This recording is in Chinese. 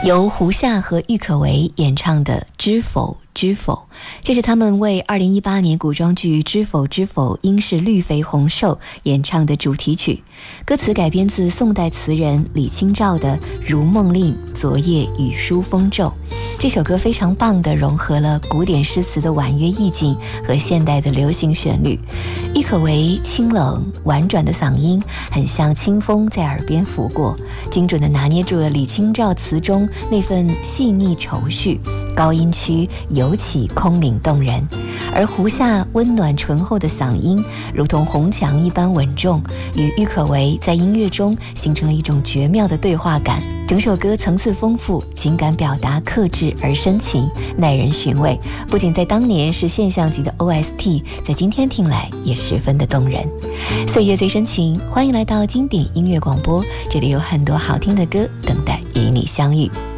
由胡夏和郁可唯演唱的《知否知否》，这是他们为2018年古装剧《知否知否》应是绿肥红瘦演唱的主题曲。歌词改编自宋代词人李清照的《如梦令昨夜雨疏风骤》。这首歌非常棒地融合了古典诗词的婉约意境和现代的流行旋律。郁可唯清冷婉转的嗓音很像清风在耳边拂过，精准地拿捏住了李清照词中那份细腻愁绪，高音区尤其空灵动人。而胡夏温暖醇厚的嗓音如同红墙一般稳重，与郁可唯在音乐中形成了一种绝妙的对话感。整首歌层次丰富，情感表达克制而深情，耐人寻味。不仅在当年是现象级的 OST， 在今天听来也十分的动人。岁月最深情，欢迎来到经典音乐广播，这里有很多好听的歌等待与你相遇。